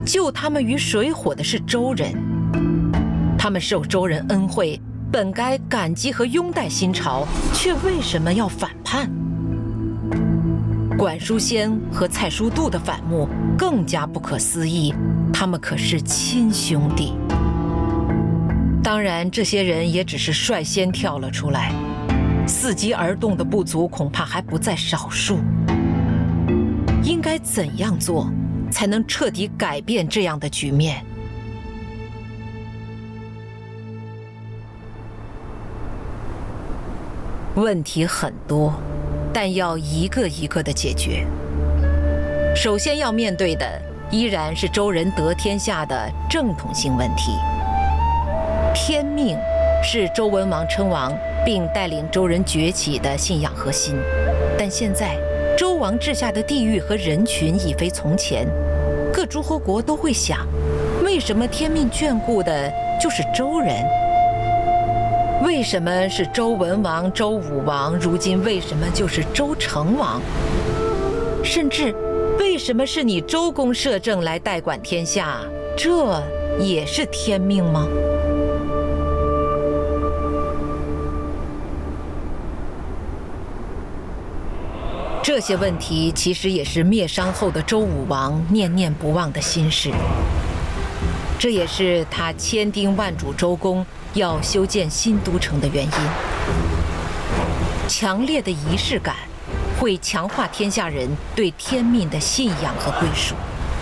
救他们于水火的是周人，他们受周人恩惠，本该感激和拥戴新朝，却为什么要反叛？管叔先和蔡叔度的反目更加不可思议，他们可是亲兄弟。当然，这些人也只是率先跳了出来，伺机而动的部族恐怕还不在少数。应该怎样做，才能彻底改变这样的局面？问题很多，但要一个一个的解决。首先要面对的依然是周人得天下的正统性问题。天命是周文王称王并带领周人崛起的信仰核心，但现在周王治下的地域和人群已非从前，各诸侯国都会想，为什么天命眷顾的就是周人？为什么是周文王、周武王？如今为什么就是周成王？甚至为什么是你周公摄政来代管天下？这也是天命吗？这些问题其实也是灭商后的周武王念念不忘的心事，这也是他千叮万嘱周公要修建新都城的原因。强烈的仪式感会强化天下人对天命的信仰和归属。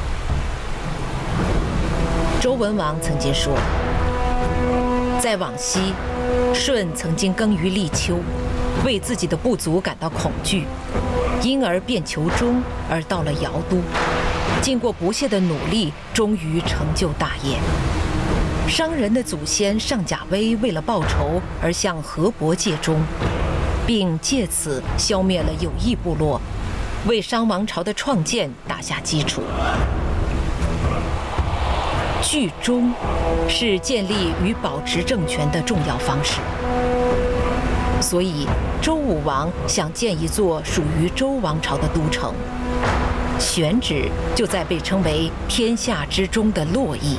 周文王曾经说，在往昔，舜曾经耕于立秋，为自己的部族感到恐惧，因而便求忠，而到了尧都，经过不懈的努力，终于成就大业。商人的祖先上甲威为了报仇而向河伯借忠，并借此消灭了有益部落，为商王朝的创建打下基础。聚忠是建立与保持政权的重要方式，所以周武王想建一座属于周王朝的都城，选址就在被称为天下之中的洛邑。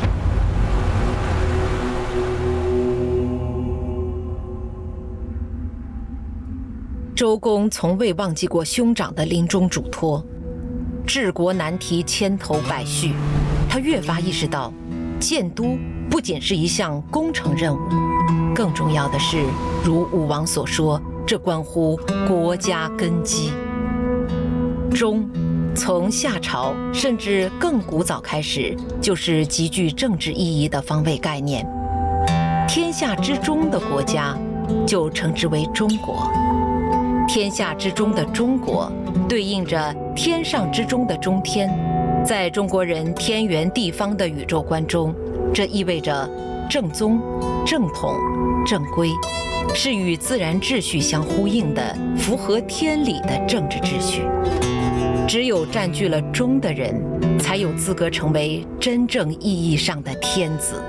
周公从未忘记过兄长的临终嘱托，治国难题千头百绪，他越发意识到，建都不仅是一项工程任务，更重要的是，如武王所说，这关乎国家根基。忠从夏朝甚至更古早开始，就是极具政治意义的方位概念。天下之中的国家，就称之为中国。天下之中的中国，对应着天上之中的中天。在中国人天圆地方的宇宙观中，这意味着正宗、正统、正规，是与自然秩序相呼应的、符合天理的政治秩序。只有占据了中的人，才有资格成为真正意义上的天子。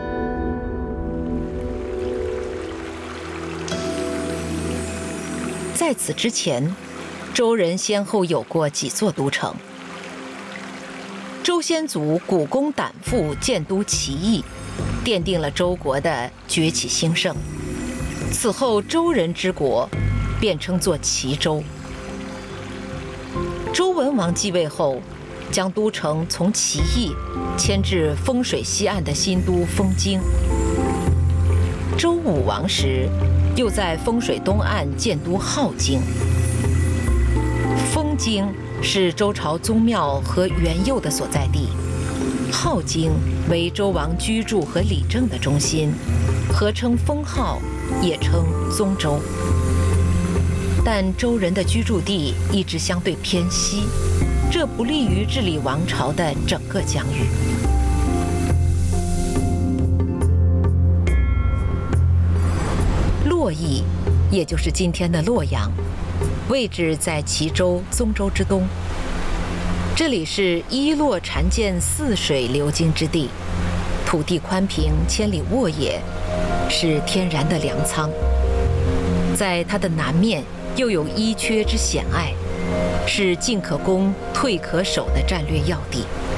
在此之前，周人先后有过几座都城。周先祖古公胆父建都齐邑，奠定了周国的崛起兴盛。此后，周人之国便称作齐州。周文王继位后，将都城从齐邑迁至丰水西岸的新都丰京。周武王时，又在丰水东岸建都镐京。丰京是周朝宗庙和元佑的所在地，镐京为周王居住和理政的中心，合称封镐，也称宗周。但周人的居住地一直相对偏西，这不利于治理王朝的整个疆域。洛邑，也就是今天的洛阳，位置在齐州、宗州之东。这里是伊洛缠涧泗水流经之地，土地宽平，千里沃野，是天然的粮仓。在它的南面又有伊阙之险隘，是进可攻、退可守的战略要地。